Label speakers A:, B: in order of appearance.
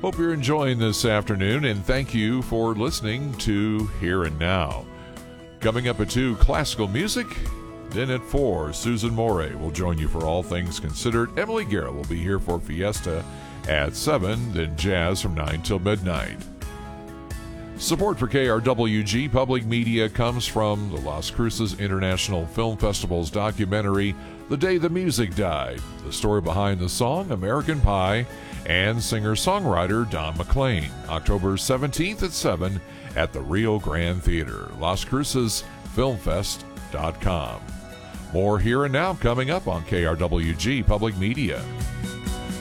A: Hope you're enjoying this afternoon, and thank you for listening to Here and Now. Coming up at 2, classical music. Then at 4, Susan Moray will join you for All Things Considered. Emily Garrett will be here for Fiesta at 7, then jazz from 9 till midnight. Support for KRWG Public Media comes from the Las Cruces International Film Festival's documentary, The Day the Music Died, the story behind the song American Pie, and singer-songwriter Don McLean, October 17th at 7 at the Rio Grande Theater, LasCrucesFilmFest.com. More Here and Now coming up on KRWG Public Media.